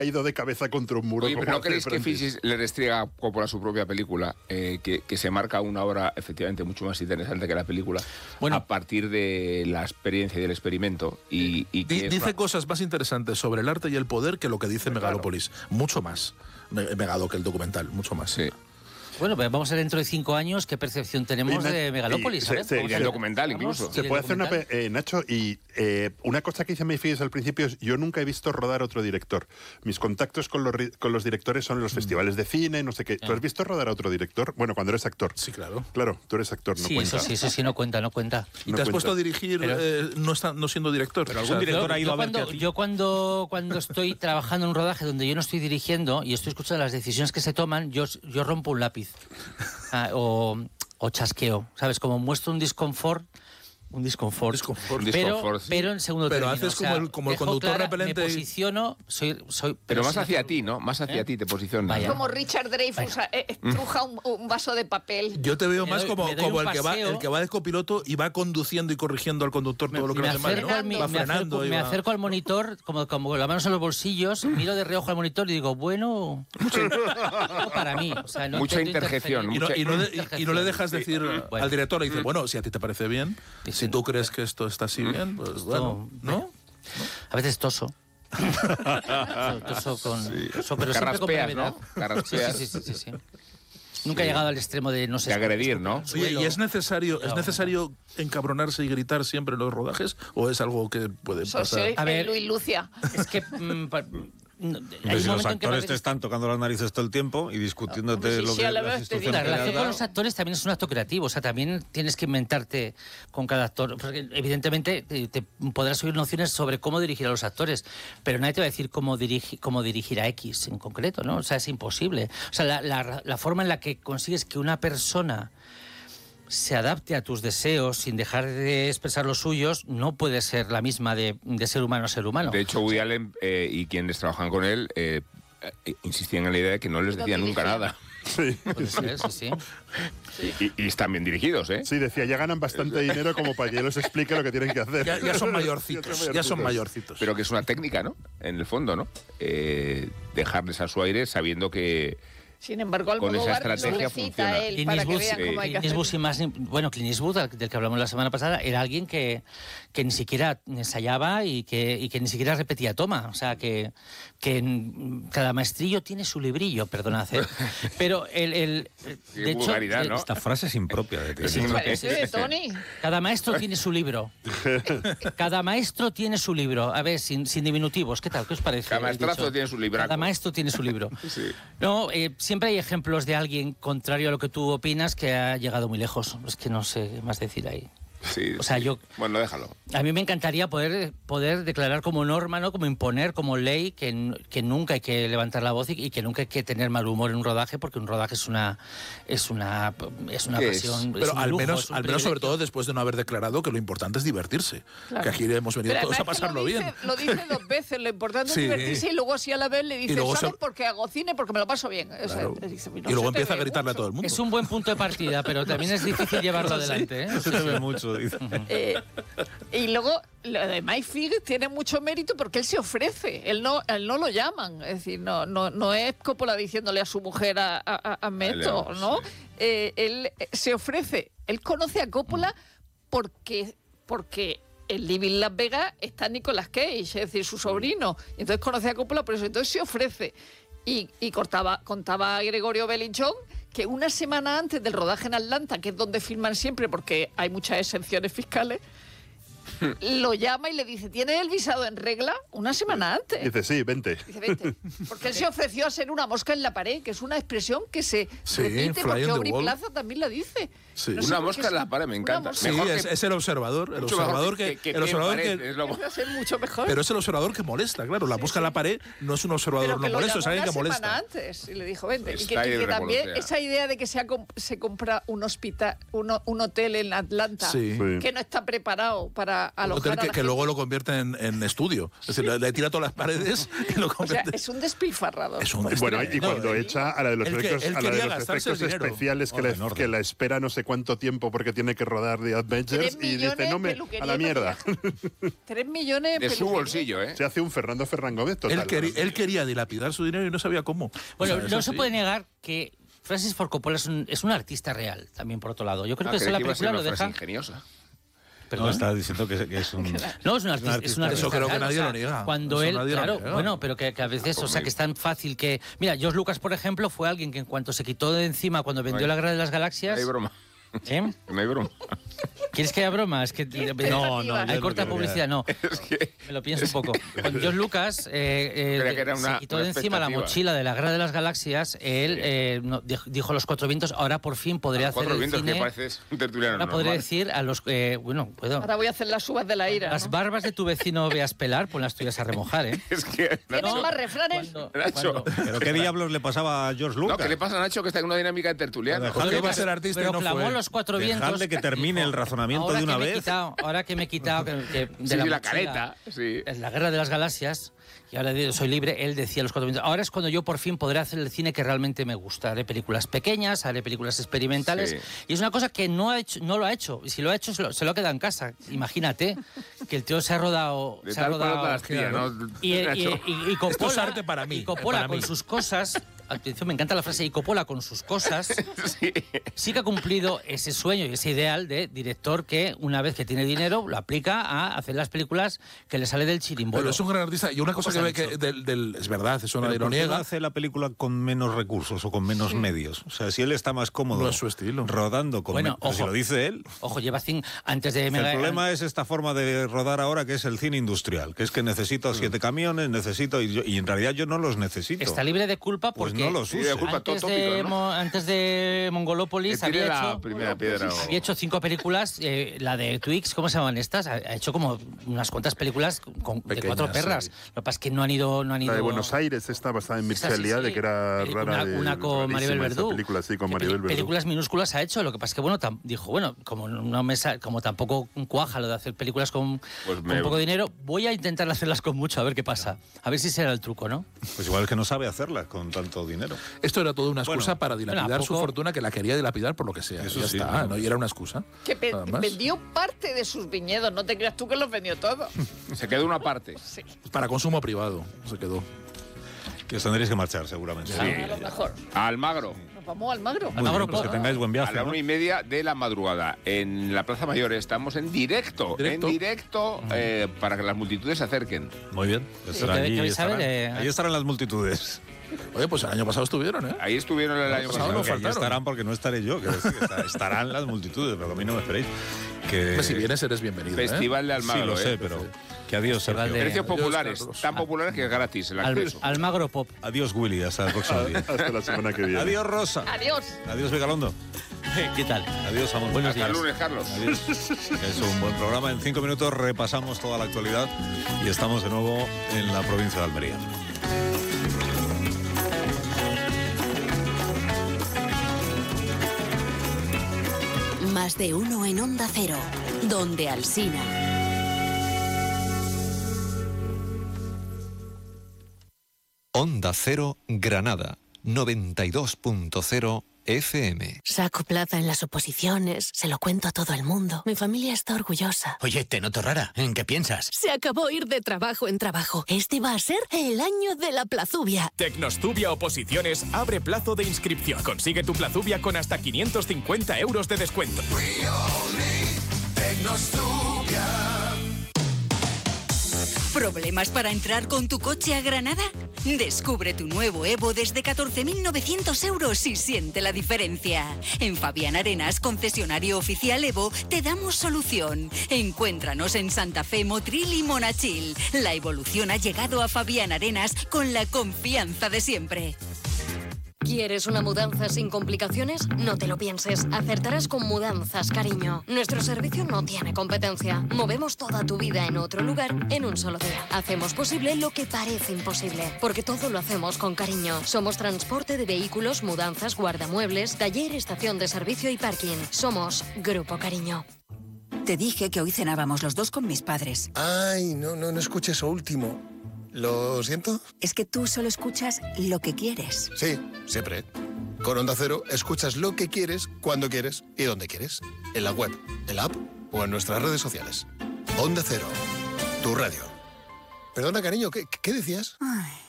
ha ido de cabeza contra un muro. Oye, pero ¿no creéis que Fincher le restriega Coppola su propia película? Que se marca una obra efectivamente mucho más interesante que la película, a partir de la experiencia y del experimento. Y que dice cosas más interesantes sobre el arte y el poder que lo que dice Megalópolis. Mucho más. Megalo que el documental, mucho más. Sí. Bueno, pues vamos a ver dentro de 5 años qué percepción tenemos de Megalópolis. Y el documental incluso. Se puede hacer una... Nacho, y una cosa que dice Mayfield al principio es: yo nunca he visto rodar otro director. Mis contactos con los directores son en los festivales de cine, no sé qué. ¿Tú has visto rodar a otro director? Bueno, cuando eres actor. Sí, claro. Claro, tú eres actor, no sí, cuenta. Eso sí, no cuenta. ¿Y te has puesto a dirigir no siendo director? Pero algún director ha ido a verte a ti. Yo cuando estoy trabajando en un rodaje donde yo no estoy dirigiendo y estoy escuchando las decisiones que se toman, yo rompo un lápiz. O chasqueo, ¿sabes? Como muestro un disconfort, pero en segundo término. Pero haces como el conductor repelente. Me posiciono, soy pero más hacia ti, ¿no? Más hacia ti te posicionas. ¿no? Como Richard Dreyfuss estruja un vaso de papel. Yo te veo más como el que va de copiloto y va conduciendo y corrigiendo al conductor todo lo que hace mal, ¿no? Va frenando. Me acerco al monitor, como las manos en los bolsillos, miro de reojo al monitor y digo, bueno, no para mí. O sea, mucha interjección. Y no le dejas decir al director, le dice, bueno, si a ti te parece bien, si tú crees que esto está así bien, pues bueno, ¿no? A veces toso. Pero siempre con brevedad. Carraspeas. Sí. Nunca he llegado al extremo de no sé. De agredir, ¿no? Oye, ¿y es necesario encabronarse y gritar siempre en los rodajes? ¿O es algo que puede pasar? A ver, Luis Lucia. Es que si los actores te están tocando las narices todo el tiempo y discutiéndote lo que las instrucciones. La relación con los actores también es un acto creativo, o sea, también tienes que inventarte con cada actor, porque evidentemente te podrás subir nociones sobre cómo dirigir a los actores, pero nadie te va a decir cómo dirigir a X en concreto, ¿no? O sea, es imposible. O sea, la forma en la que consigues que una persona se adapte a tus deseos sin dejar de expresar los suyos no puede ser la misma de ser humano a ser humano. De hecho, Woody Allen y quienes trabajan con él insistían en la idea de que no les decía nunca nada. Sí. Puede ser, sí. Y están bien dirigidos, ¿eh? Sí, decía, ya ganan bastante dinero como para que yo les explique lo que tienen que hacer. Ya son mayorcitos. Pero que es una técnica, ¿no? En el fondo, ¿no? Dejarles a su aire sabiendo que... Sin embargo, con esa Almodóvar estrategia no le cita a él para que vean cómo hay que hacer. Clint Eastwood, del que hablamos la semana pasada, era alguien que ni siquiera ensayaba y que ni siquiera repetía toma. O sea, que cada maestrillo tiene su librillo, perdonad. Pero de hecho, ¿no? Esta frase es impropia de ti. Parece Tony. Cada maestro tiene su libro. Cada maestro tiene su libro. A ver, sin diminutivos, ¿qué tal? ¿Qué os parece? Cada maestrazo tiene su libraco. Cada maestro tiene su libro. Sí. No, siempre hay ejemplos de alguien contrario a lo que tú opinas que ha llegado muy lejos. Es que no sé qué más decir ahí. Sí, o sea, bueno, déjalo. A mí me encantaría poder declarar como norma, ¿no? Como imponer, como ley, que nunca hay que levantar la voz y que nunca hay que tener mal humor en un rodaje, porque un rodaje es una pasión. Pero al menos sobre todo después de no haber declarado que lo importante es divertirse. Claro. Que aquí hemos venido todos a pasarlo bien. Lo dice 2 veces, lo importante es divertirse, y luego así a la vez le dice, ¿sabes por qué hago cine? Porque me lo paso bien. Claro. Y luego empieza a gritarle a todo el mundo. Es un buen punto de partida, pero también es difícil llevarlo adelante. Se te ve mucho. Y luego lo de Mayfield tiene mucho mérito porque él se ofrece, él no lo llaman, es decir, no es Coppola diciéndole a su mujer a Meto, ¿no? Sí. Él se ofrece, él conoce a Coppola porque en Living Las Vegas está Nicolas Cage, es decir, su sobrino, entonces conoce a Coppola por eso, entonces se ofrece. Y contaba Gregorio Bellinchón que una semana antes del rodaje en Atlanta, que es donde filman siempre porque hay muchas exenciones fiscales, lo llama y le dice, ¿tienes el visado en regla? Una semana antes. Dice, sí, vente. Dice, vente. Porque él se ofreció a ser una mosca en la pared, que es una expresión que se repite, porque Aubrey Plaza también la dice. Sí. No una mosca en la pared, me encanta. Sí, es el observador. El observador que es mucho mejor. Pero es el observador que molesta, claro. La mosca en la pared no es un observador no molesto, es alguien que molesta. Una semana antes y le dijo, vente. Y que también esa idea de que se compra un hotel en Atlanta, que no está preparado para alojar hotel a la que gente. luego lo convierten en estudio. Es decir, le tira todas las paredes y lo O sea, convierte. es un despilfarrador. Bueno, y cuando echa a la de los efectos, especiales que la espera no sé cuánto tiempo porque tiene que rodar The Avengers y dice, no me, a la mierda. 3 millones de su bolsillo, ¿eh? Se hace un Fernando Ferran Gómez total. Él quería dilapidar su dinero y no sabía cómo. Bueno, no se puede negar que Francis Ford Coppola es un artista real, también por otro lado. Yo creo que esa la película lo deja... ingeniosa. No, está diciendo que es un... No, es un artista. Eso creo que nadie o sea, lo niega. Cuando él, claro, niega. bueno, pero que a veces, o sea, que es tan fácil que... Mira, George Lucas, por ejemplo, fue alguien que en cuanto se quitó de encima cuando vendió La Guerra de las Galaxias... No hay broma. ¿Eh? No hay broma. ¿Quieres que haya broma? Es que No, hay corta publicidad, no. Me lo pienso un poco. Cuando George Lucas se quitó de encima la mochila de La Guerra de las Galaxias, él dijo a los cuatro vientos, ahora por fin podré hacer el cine. Que pareces un tertuliano ahora podré decir a los... bueno, puedo... Ahora voy a hacer las uvas de la ira. Las barbas de tu vecino veas pelar, pon las tuyas a remojar, ¿eh? Es que... ¿Tienes más refranes? Nacho. ¿Pero qué diablos le pasaba a George Lucas? No, ¿qué le pasa a Nacho que está en una dinámica de tertuliano? Dejadle que va a ser artista y no clamó fue. los cuatro vientos. Dejadle que termine el razonamiento de una vez. Ahora que me he quitado de la mochila, careta, sí. Es La Guerra de las Galaxias, y ahora soy libre, él decía los cuatro vientos. Ahora es cuando yo por fin podré hacer el cine que realmente me gusta. Haré películas pequeñas, haré películas experimentales. Sí. Y es una cosa que no lo ha hecho. Y si lo ha hecho, se lo ha quedado en casa. Imagínate que el tío se ha rodado... De tal palo para las crías, ¿no? Y Coppola, Esto es arte para mí. Y Coppola para con mí. sus cosas... Atención, me encanta la frase, y Coppola con sus cosas, sí que ha cumplido ese sueño y ese ideal de director que una vez que tiene dinero lo aplica a hacer las películas que le sale del chirimbolo. Pero es un gran artista y una cosa que ve que es verdad, eso nadie lo ¿Por qué no niega. hace la película con menos recursos o con menos medios? O sea, si él está más cómodo No es su estilo. rodando con Bueno, si ojo. lo dice él. Ojo, lleva antes de... El problema es esta forma de rodar ahora que es el cine industrial, que es que necesito 7 camiones, y en realidad yo no los necesito. Está libre de culpa Pues porque... no los uso. Antes de Mongolópolis había hecho 5 películas, la de Twix, ¿cómo se llaman estas? Ha hecho como unas cuantas películas de 4 perras. Sí. Lo que pasa es que no han ido... La de Buenos Aires está basada en Mircea de que era rara. Una con Maribel Verdú. Película, sí, con Maribel Verdú. Películas minúsculas ha hecho, lo que pasa es que dijo, como tampoco cuaja lo de hacer películas con poco dinero, voy a intentar hacerlas con mucho, a ver qué pasa. A ver si será el truco, ¿no? Pues igual es que no sabe hacerlas con tanto dinero. Esto era toda una excusa para dilapidar ¿a su poco? fortuna, que la quería dilapidar por lo que sea. Eso Ya sí, está, claro. ¿no? Y era una excusa. Que Nada más. vendió parte de sus viñedos, no te creas tú que los vendió todos. Se quedó una parte. Sí, Para consumo privado se quedó. Que os tendréis que marchar, seguramente. a lo mejor. A Almagro. Nos vamos a Almagro. Muy bien, pues que tengáis buen A viaje. la ¿no? 1:30 de la madrugada, en la Plaza Mayor, estamos en directo. Para que las multitudes se acerquen. Muy bien. Estarán ¿Qué allí, vais a ver? ahí estarán las multitudes. Oye, pues el año pasado estuvieron, ¿eh? Ahí estuvieron el año pasado pasado. no Que allí faltaron. estarán porque no estaré yo. Quiero decir que estarán las multitudes, pero a mí no me esperéis. Que... Si vienes eres bienvenido, Festival de Sí, Almagro. lo sé, pero que adiós, Festival Sergio. de- Precios populares, Carlos. tan populares que es gratis el acceso. Almagro Pop. Adiós, Willy. Hasta el próximo día. Hasta la semana que viene. Adiós, Rosa. Adiós. Adiós, Vigalondo. ¿Qué tal? Adiós, Amor. Buenos Hasta el días. lunes, Carlos. Adiós. Es un buen programa. En 5 minutos repasamos toda la actualidad y estamos de nuevo en la provincia de Almería. Más de uno en Onda Cero, donde Alsina. Onda Cero Granada, 92.0 FM. Saco plaza en las oposiciones, se lo cuento a todo el mundo. Mi familia está orgullosa. Oye, te noto rara. ¿En qué piensas? Se acabó ir de trabajo en trabajo. Este va a ser el año de la plazubia. Tecnostubia Oposiciones abre plazo de inscripción. Consigue tu plazubia con hasta 550 euros de descuento. ¿Problemas para entrar con tu coche a Granada? Descubre tu nuevo Evo desde 14.900 euros y siente la diferencia. En Fabián Arenas, concesionario oficial Evo, te damos solución. Encuéntranos en Santa Fe, Motril y Monachil. La evolución ha llegado a Fabián Arenas con la confianza de siempre. ¿Quieres una mudanza sin complicaciones? No te lo pienses. Acertarás con Mudanzas Cariño. Nuestro servicio no tiene competencia. Movemos toda tu vida en otro lugar en un solo día. Hacemos posible lo que parece imposible, porque todo lo hacemos con cariño. Somos transporte de vehículos, mudanzas, guardamuebles, taller, estación de servicio y parking. Somos Grupo Cariño. Te dije que hoy cenábamos los dos con mis padres. Ay, no escuché eso último. ¿Lo siento? Es que tú solo escuchas lo que quieres. Sí, siempre. Con Onda Cero escuchas lo que quieres, cuando quieres y donde quieres. En la web, en la app o en nuestras redes sociales. Onda Cero, tu radio. Perdona, cariño, ¿qué decías? Ay.